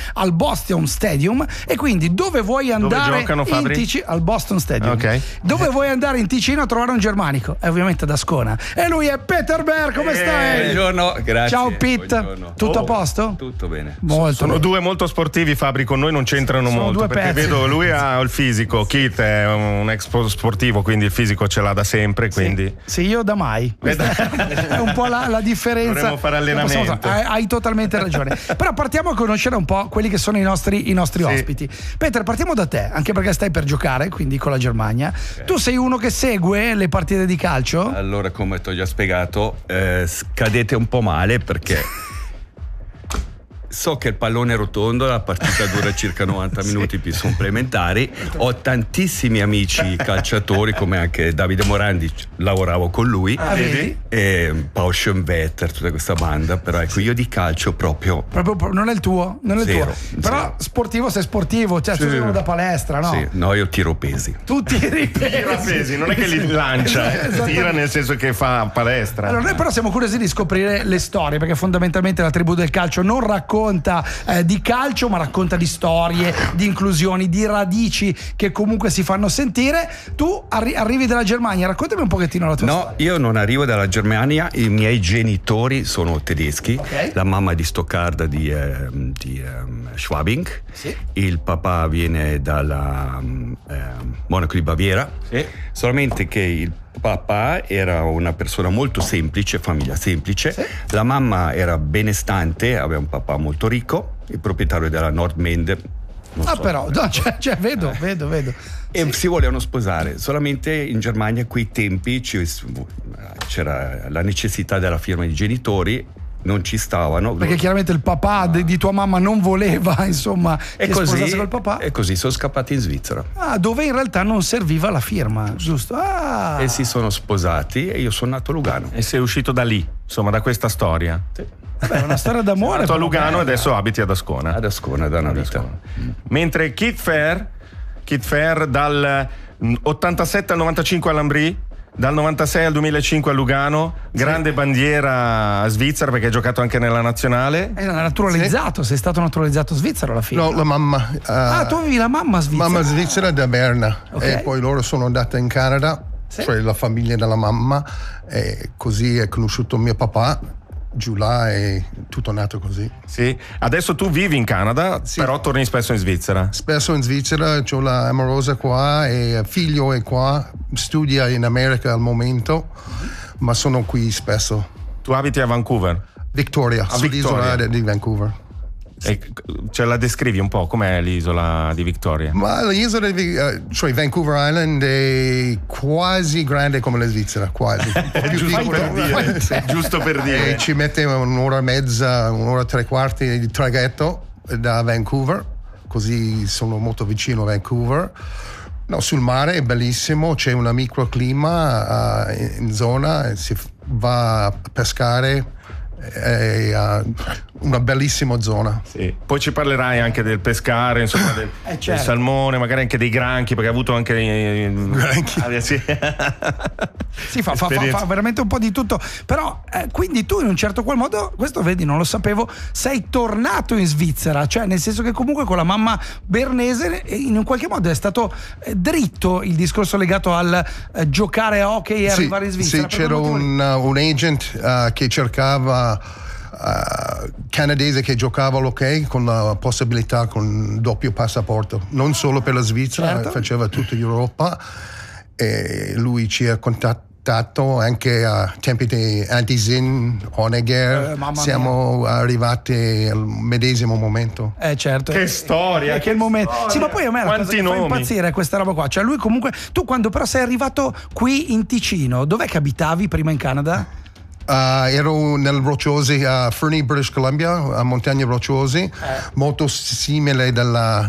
al Boston Stadium, e quindi dove vuoi andare? Dove giocano, in Ticino? Al Boston Stadium. Ok. Dove vuoi andare in Ticino a trovare un germanico? È ovviamente ad Ascona. E lui è Peter Bear, come stai? Buongiorno, grazie. Ciao Pete, Buongiorno. tutto a posto? Tutto bene. Molto. Sono due molto sportivi, Fabri, con noi non c'entrano Sono molto, due perché pezzi. vedo lui ha il fisico, Keith è un ex sportivo, quindi il fisico ce l'ha da sempre, quindi Sì, io da mai. Questa è un po' la differenza. Dovremmo fare allenamento. Hai totalmente ragione. Però partiamo a conoscere un po' quelli che sono i nostri ospiti. Peter, partiamo da te, anche perché stai per giocare, quindi con la Germania. Okay. Tu sei uno che segue le partite di calcio? Allora, come ti ho già spiegato, scadete un po' male perché so che il pallone è rotondo, la partita dura circa 90 minuti più supplementari. Ho tantissimi amici calciatori, come anche Davide Morandi, lavoravo con lui, vedi? e Paul Schoenwetter, tutta questa banda. Però ecco, io di calcio proprio Non è il tuo, non è il Zero, tuo. Però zero. sportivo sei sportivo, cioè tu sei uno da palestra, no? sì, no, io tiro pesi. Tu tiri tira pesi, non è che li lancia, tira nel senso che fa palestra. Allora, noi però siamo curiosi di scoprire le storie, perché fondamentalmente la tribù del calcio non racconta di calcio, ma racconta di storie, di inclusioni, di radici che comunque si fanno sentire. Tu arrivi dalla Germania, raccontami un pochettino la tua storia. No, io non arrivo dalla Germania, i miei genitori sono tedeschi, Ok. la mamma di Stoccarda di Schwabing, Sì. il papà viene dalla Monaco di Baviera, Sì. solamente che il papà era una persona molto semplice, famiglia semplice, la mamma era benestante, aveva un papà molto ricco, il proprietario della Nordmende. non so. Però, no, cioè, vedo. E si volevano sposare, solamente in Germania a quei tempi c'era la necessità della firma dei genitori, non ci stavano. Perché chiaramente il papà di tua mamma non voleva, insomma, che sposasse col papà. E così sono scappati in Svizzera. Dove in realtà non serviva la firma, giusto? E si sono sposati e io sono nato a Lugano. E sei uscito da lì, insomma, da questa storia. Vabbè, è una storia d'amore. Sei nato a però Lugano e bella. adesso abiti ad Ascona. Ad Ascona da una vita. Mentre Keith Fair dal 87 al 95 a Lambri, dal 96 al 2005 a Lugano, grande bandiera svizzera perché hai giocato anche nella nazionale. È naturalizzato, sei stato naturalizzato svizzero alla fine. No, la mamma. Tu avevi la mamma svizzera. Mamma svizzera da Berna. Ok. E poi loro sono andati in Canada, Sì. cioè la famiglia della mamma, e così è conosciuto mio papà. Giù là è tutto nato così. Sì. Adesso tu vivi in Canada, Sì. però torni spesso in Svizzera. Spesso in Svizzera, ho la amorosa qua e il figlio è qua, studia in America al momento, ma sono qui spesso. Tu abiti a Vancouver. Victoria, sull'isola Victoria. di Vancouver. E ce la descrivi un po'? Com'è l'isola di Victoria? Ma l'isola cioè Vancouver Island è quasi grande come la Svizzera, quasi. Giusto per dire. Giusto per dire. E ci mette un'ora e mezza, un'ora e tre quarti di traghetto da Vancouver, così sono molto vicino a Vancouver. No, sul mare è bellissimo, c'è un microclima in zona, si va a pescare, è una bellissima zona. Sì. Poi ci parlerai anche del pescare, insomma, del certo. salmone, magari anche dei granchi, perché ha avuto anche Granchi. Sì. Sì, fa veramente un po' di tutto. Però quindi tu in un certo qual modo, questo vedi, non lo sapevo, sei tornato in Svizzera, cioè nel senso che comunque con la mamma bernese in un qualche modo è stato dritto il discorso legato al giocare a hockey e arrivare in Svizzera. Sì, c'era un agent che cercava canadese che giocava all'hockey con la possibilità con doppio passaporto, non solo per la Svizzera, Certo. faceva tutta l'Europa, e lui ci ha contattato anche a tempi di Antizin, Honegger, mamma siamo arrivati al medesimo momento. Certo. Che storia, che momento. Sì, ma poi a me la cosa Quanti che fa nomi. impazzire è questa roba qua. Cioè lui comunque, tu quando però sei arrivato qui in Ticino, dov'è che abitavi prima in Canada? Ero nel Rocciosi a Fernie, British Columbia, a Montagne Rocciosi, molto simile della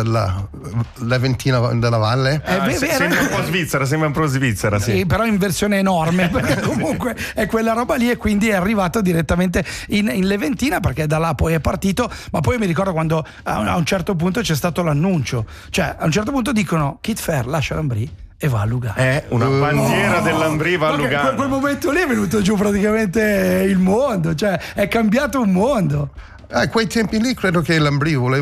Leventina della Valle. Sembra un po' Svizzera, sì. Sì, però in versione enorme, perché comunque è quella roba lì, e quindi è arrivato direttamente in Leventina, perché da là poi è partito. Ma poi mi ricordo quando a un certo punto c'è stato l'annuncio, cioè a un certo punto dicono Keith Fair lascia Lambri e va a Lugano. È una bandiera dell'Lambri, va a Lugano. Quel momento lì è venuto giù praticamente il mondo, cioè è cambiato un mondo. A quei tempi lì credo che Lambri voleva